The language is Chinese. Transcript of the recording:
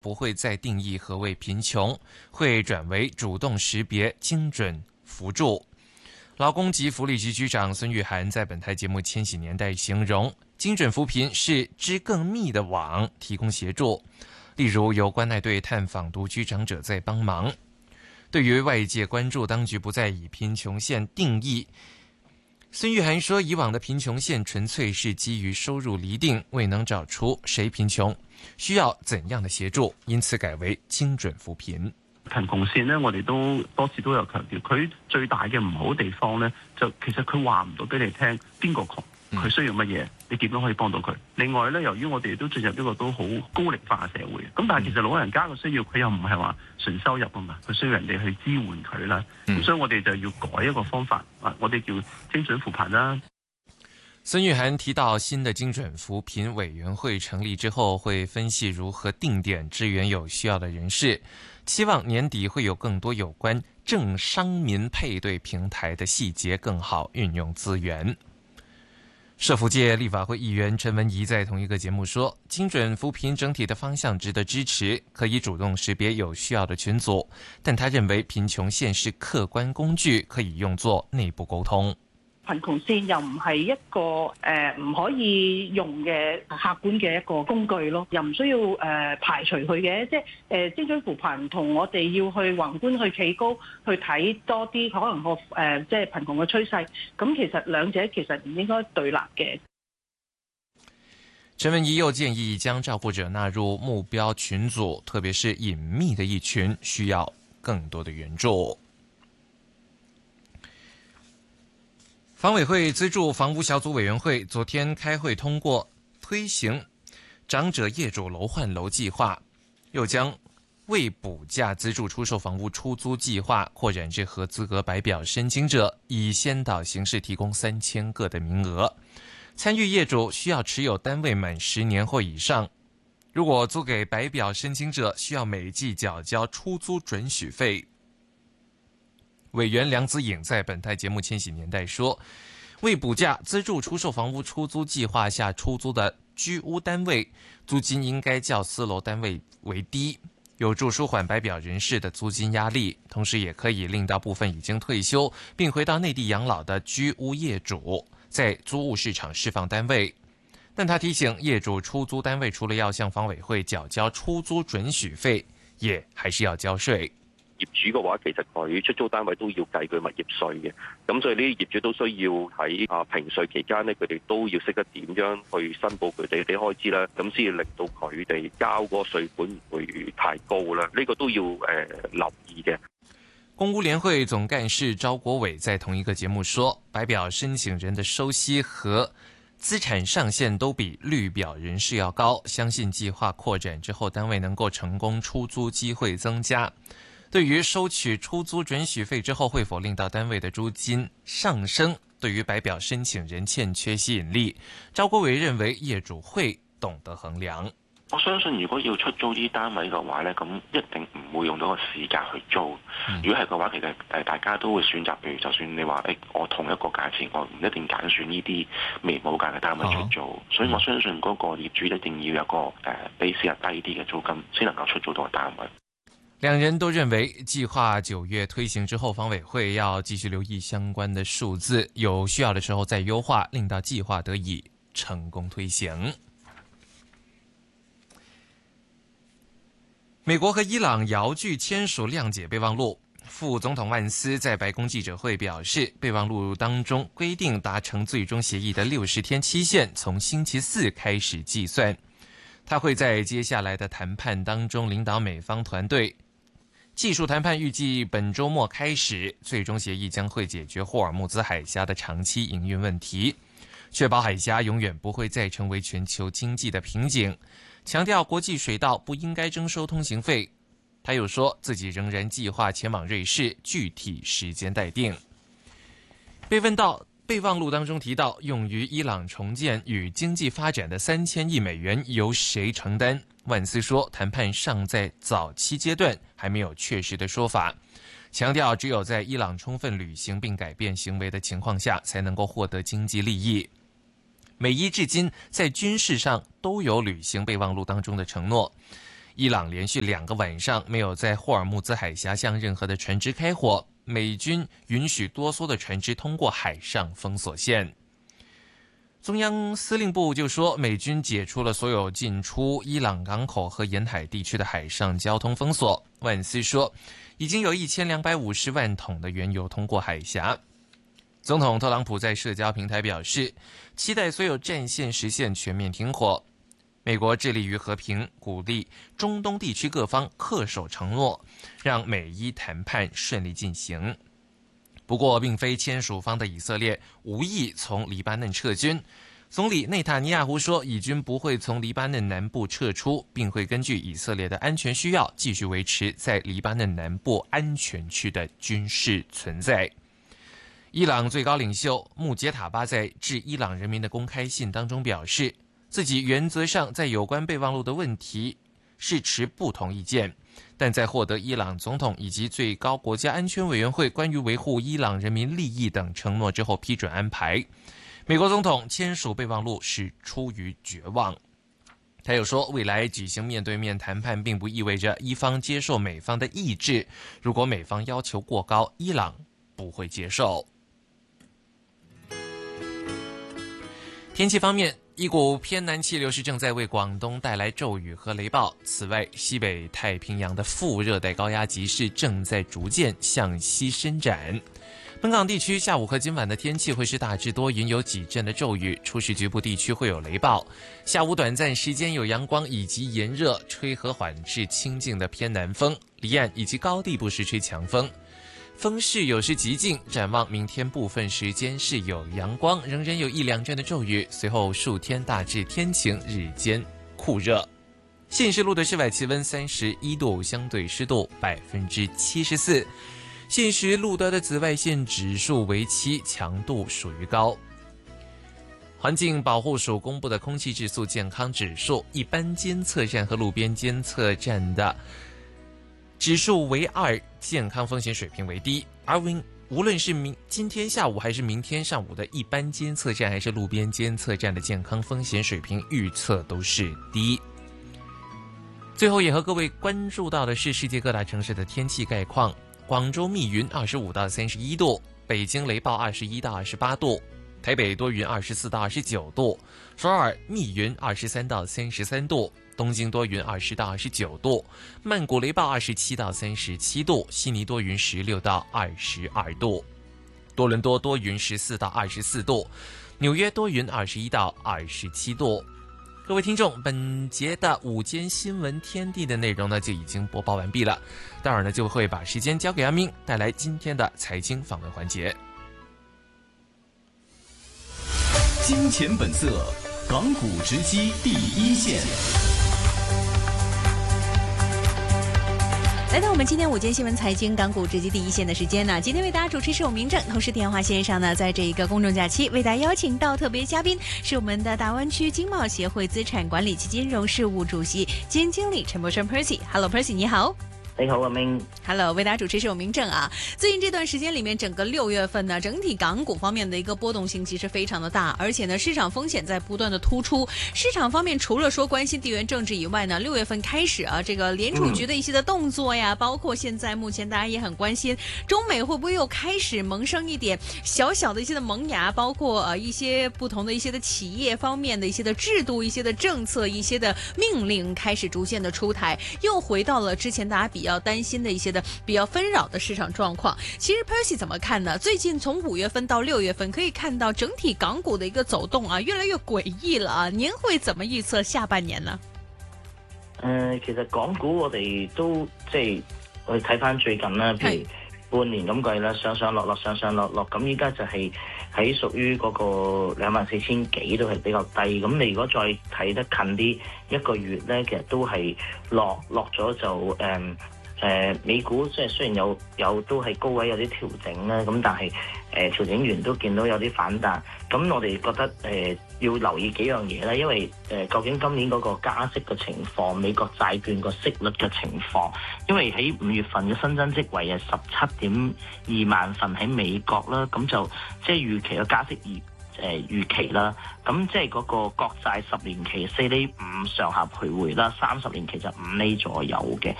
不会再定义何谓贫穷，会转为主动识别、精准扶助。劳工及福利局局长孙玉菡在本台节目《千禧年代》形容，精准扶贫是织更密的网，提供协助。例如，由关爱队探访独居长者在帮忙。对于外界关注当局不再以贫穷线定义，孙玉菡说，以往的贫穷线纯粹是基于收入厘定，未能找出谁贫穷，需要怎樣嘅協助，因此改為精準扶貧。 貧窮線呢，我哋都多次都有強調，佢最大嘅唔好地方呢，就其實佢話唔到俾你聽邊個窮，佢需要乜嘢，你點樣可以幫到佢。另外呢，由於我哋都進入一個都好高齡化嘅社會，咁但係其實老人家嘅需要，佢又唔係話純收入啊嘛，佢需要人哋去支援佢啦。咁所以我哋就要改一個方法，我哋叫精準扶貧啦。 孙玉菡提到，新的精准扶贫委员会成立之后，会分析如何定点支援有需要的人士，期望年底会有更多有关政商民配对平台的细节更好运用资源。社福界立法会议员陈文仪在同一个节目说，精准扶贫整体的方向值得支持，可以主動識別有需要的群組，但他認為貧窮線是客觀工具，可以用作內部溝通。 貧窮線又唔係一個唔可以用嘅客觀嘅一個工具咯，又唔需要排除佢嘅，即係精準扶貧同我哋要去宏觀去企高去睇多啲可能個即係貧窮嘅趨勢，咁其實兩者其實唔應該對立嘅。 陳文儀又建議將照顧者納入目標群組，特別是隱秘的一群，需要更多的援助。房委會資助房屋小組委員會昨天開會通過推行長者業主樓換樓計劃，又將未補價資助出售房屋出租計劃擴展至合資格白表申請者，以先導形式提供3000個的名額。參與業主需要持有單位滿10年或以上，如果租給白表申請者，需要每季繳交出租准許費。委員梁子穎在本台節目《千禧年代》說，未補價資助出售房屋出租計劃下出租的居屋單位，租金應該較私樓單位為低，有助舒緩白表人士的租金壓力，同時也可以令到部分已經退休並回到內地養老的居屋業主在租務市場釋放單位。但他提醒業主出租單位除了要向房委會繳交出租准許費，也還是要交稅。 業主嘅話，其實佢出租單位都要計佢物業稅嘅，咁所以呢啲業主都需要喺評稅期間呢，佢哋都要識得點樣去申報佢哋啲開支啦，咁先至令到佢哋交嗰個稅款唔會太高啦。呢個都要留意嘅。 公屋聯會總幹事招國偉在同一個節目說，白表申請人的收息和資產上限都比綠表人士要高，相信計劃擴展之後，單位能夠成功出租機會增加。對於收取出租准許費之後會否令到單位的租金上升，對於白表申請人欠缺吸引力，招國偉認為業主會懂得衡量。 我相信如果要出租啲單位嘅話呢，咁一定唔會用到個市價去租。如果係嘅話，其實大家都會選擇，譬如就算你話我同一個價錢，我唔一定揀選呢啲未補價嘅單位出租。所以我相信嗰個業主一定要有個比市價低啲嘅租金，先能夠出租到個單位。 兩人都認為計劃9月推行之後，房委會要繼續留意相關的數字，有需要的時候再優化，令到計劃得以成功推行。美國和伊朗遙距簽署諒解備忘錄，副總統萬斯在白宮記者會表示，備忘錄當中規定達成最終協議的60天期限從星期4開始計算，他會在接下來的談判當中領導美方團隊。技術談判預計本週末開始，最終協議將會解決霍爾木茲海峽的長期營運問題，確保海峽永遠不會再成為全球經濟的瓶頸，強調國際水道不應該徵收通行費。他又說自己仍然計劃前往瑞士，具體時間待定。被問到備忘錄當中提到用於伊朗重建與經濟發展的3000億美元由誰承擔，萬斯說談判尚在早期階段，還沒有確實的說法，強調只有在伊朗充分履行並改變行為的情況下，才能夠獲得經濟利益。美伊至今在軍事上都有履行備忘錄當中的承諾， 伊朗连续2个晚上没有在霍尔木兹海峡向任何的船只开火，美军允许多艘的船只通过海上封锁线。中央司令部就说，美军解除了所有进出伊朗港口和沿海地区的海上交通封锁。万斯说，已经有1250万桶的原油通过海峡。总统特朗普在社交平台表示，期待所有战线实现全面停火。美国致力于和平，鼓励中东地区各方恪守承诺，让美伊谈判顺利进行。不过，并非签署方的以色列无意从黎巴嫩撤军。总理内塔尼亚胡说，以军不会从黎巴嫩南部撤出，并会根据以色列的安全需要，继续维持在黎巴嫩南部安全区的军事存在。伊朗最高领袖穆杰塔巴在致伊朗人民的公开信当中表示，自己原则上在有关备忘录的问题是持不同意见，但在获得伊朗总统以及最高国家安全委员会关于维护伊朗人民利益等承诺之后批准安排。美国总统签署备忘录是出于绝望。他又说，未来举行面对面谈判并不意味着伊方接受美方的意志，如果美方要求过高，伊朗不会接受。天气方面，一股偏南气流是正在为广东带来骤雨和雷暴。此外，西北太平洋的副热带高压脊是正在逐渐向西伸展。本港地区下午和今晚的天气会是大致多云，有几阵的骤雨，初时局部地区会有雷暴。下午短暂时间有阳光以及炎热，吹和缓至清劲的偏南风，离岸以及高地不时吹强风。风势有时极劲，展望明天部分时间是有阳光，仍然有1-2阵的骤雨，随后数天大致天晴，日间酷热。现时录的室外气温31度，相对湿度74%。现时录得的紫外线指数为7，强度属于高。环境保护署公布的空气质素健康指数，一般监测站和路边监测站的指数为2，健康风险水平为低。而无论是今天下午还是明天上午的一般监测站还是路边监测站的健康风险水平预测都是低。最后也和各位关注到的是世界各大城市的天气概况。广州密云25到31度，北京雷暴21到28度，台北多云24到29度，首尔密云23到33度，东京多云20到29度，曼谷雷暴27到37度，悉尼多云16到22度，多伦多多云14到24度，纽约多云21到27度。各位听众，本节的午间新闻天地的内容呢就已经播报完毕了，待会儿呢就会把时间交给阿明，带来今天的财经访问环节。 金钱本色，港股直击第一线。 来到我们今天午间新闻财经港股直击第一线的时间呢，今天为大家主持是我明正，同时电话线上呢，在这一个公众假期为大家邀请到特别嘉宾是我们的大湾区经贸协会资产管理及金融事务主席兼经理陈柏生 Percy。Hello Percy， 你好。 你好，阿明。 Hello， 为大家主持是我明正啊。最近这段时间里面，整个6月份呢，整体港股方面的一个波动性其实非常的大，而且呢，市场风险在不断的突出。市场方面除了说关心地缘政治以外呢，6月份开始啊，这个联储局的一些的动作呀，包括现在目前大家也很关心中美会不会又开始萌生一点小小的一些的萌芽，包括一些不同的一些的企业方面的一些的制度、一些的政策、一些的命令开始逐渐的出台，又回到了之前大家比较担心的一些的比较纷扰的市场状况。其实 Percy 怎么看呢？最近从5月份到6月份，可以看到整体港股的一个走动啊，越来越诡异了啊。您会怎么预测下半年呢？ 其實港股我哋都即係我哋睇翻最近啦，譬如半年咁計啦，上上落落上上落落，咁依家就係喺屬於嗰個24,000幾都係比較低。咁你如果再睇得近啲一個月咧，其實都係落咗就美股即係雖然有都係高位有啲調整啦，咁但係調整完都見到有啲反彈。咁我哋覺得要留意幾樣嘢啦，因為究竟今年嗰個加息嘅情況，美國債券個息率嘅情況，因為喺5月份嘅新增職位係17.2萬份喺美國啦，咁就即係預期嘅加息預期啦。咁即係嗰個國債10年期4厘5上下徘徊啦，30年期就5厘左右嘅。